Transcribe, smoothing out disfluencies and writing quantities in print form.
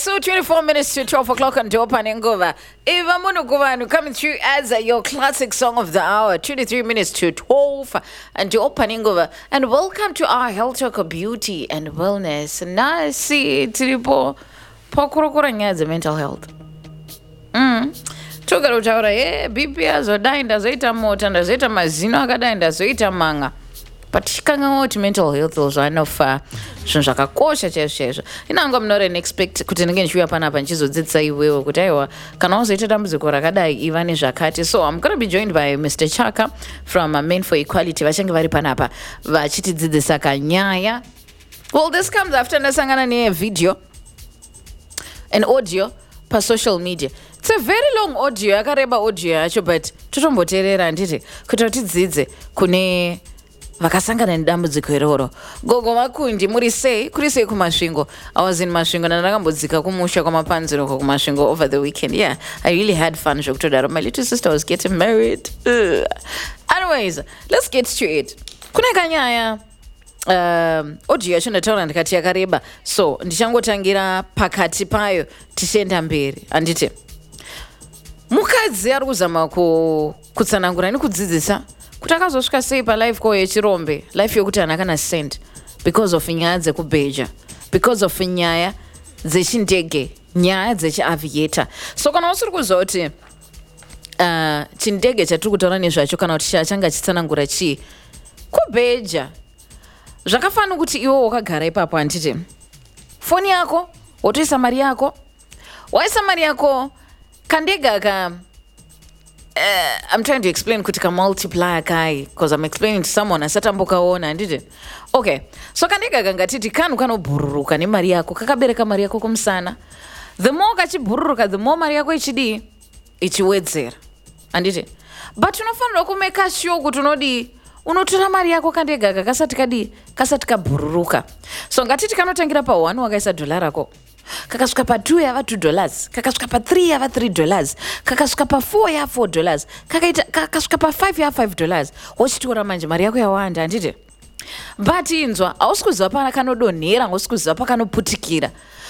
So 24 minutes to 12 o'clock on Dopa Nengova. Eva Munuguvanu coming through as your classic song of the hour. 23 minutes to 12 and Dopa Nengova. And welcome to our Health Talk of Beauty and Wellness. Nasi tripo pokurokura nyaze mental health. Tugaro chaura BP azodai ndazoita mota ndazoita mazino akadai ndazoita manga. But shikanga mental health also anofa zvinhu zvakakosha chaizvo. Inanga I'm not an expect kuti ndinge ndichiuya panapa ndichizodzidzisa iwewe kuti aiwa kana wazoita dambudziko rakadai iva nezvakati. So I'm going to be joined by Mr. Chaka from Men for Equality. Vachange vari panapa vachitidzidzisa kanyaya. Well, this comes after ndasangana nevideo and audio pa social media. It's a very long audio, yakareba audio yacho, but totomboteerera nditi kuti tidzidze kune vakasangana nedambudziko iroro. Gogo Makundi muri sei kumasvingo. I was in Masvingo na ndakambodzika kumusha kwamapanziro kumasvingo over the weekend. Yeah, I really had fun. My little sister was getting married. Anyways, let's get to it. Kune kanyaya audio yacho ndataura ndikati yakareba, so ndichangotangira pakati payo tichienda mberi. Anditi mukadzi ari kuzama kutsanangura nekudzidzisa kuti akazosvika sei palife ko yechirombe, life yokuti hana kana send because of nyaya dzekubheja, because of nyaya dzechindege, nyaya dzechiaviator. So kana usiri kuziva kuti chindege chatiri kutaura nezvacho kana kuti changa chitsanangura chii, kubheja zvakafanira kuti iwe wakagara ipapo. Handiti foni yako wotoisa mari yako, waisa mari yako kandege aka I'm trying to explain kuti ka multiplier kai, because I'm explaining to someone asatambokaona. Handiti okay, so kandege aka ngatiti kanu kanobhururuka nemari yako, kakabereka mari yako kumusana. The more kachibhururuka, the more mari yako ichiwedzera. Handiti but unofanira kumeka sure kuti unotora mari yako kandege aka kasati kabhururuka. So ngatiti kanotangira pa 1 wakaisa dollar rako, kakasvika pa 2 yava $2, kakasvika pa 3 yava $3, kakasvika pa 4 yava $4, kakasvika pa 5 yava $5. Wochitora manje mari yako yawanda. Handiti but inzwa hausi kuziva pana kanodonhera, hausi kuziva pakanoputikira.